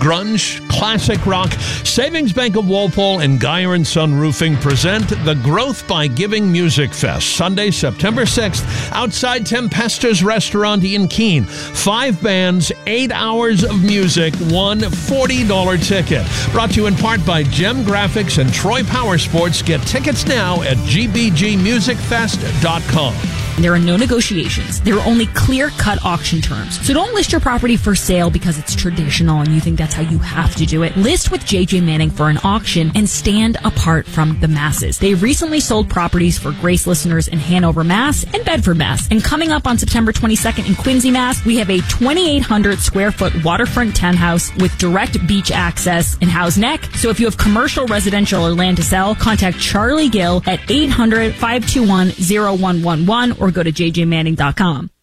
grunge, classic rock, Savings Bank of Walpole and Geyer & Son Roofing present the Growth by Giving Music Fest, Sunday, September 6th, outside Tempestuous Restaurant in Keene. 5 bands, 8 hours of music, one $40 ticket. Brought to you in part by Gem Graphics and Troy Power Sports. Get tickets now at gbgmusicfest.com. There are no negotiations. There are only clear-cut auction terms. So don't list your property for sale because it's traditional and you think that's how you have to do it. List with JJ Manning for an auction and stand apart from the masses. They recently sold properties for Grace listeners in Hanover, Mass. and Bedford, Mass. And coming up on September 22nd in Quincy, Mass., we have a 2,800 square foot waterfront townhouse with direct beach access in Howe's Neck. So if you have commercial, residential, or land to sell, contact Charlie Gill at 800-521-0111 or go to jjmanning.com.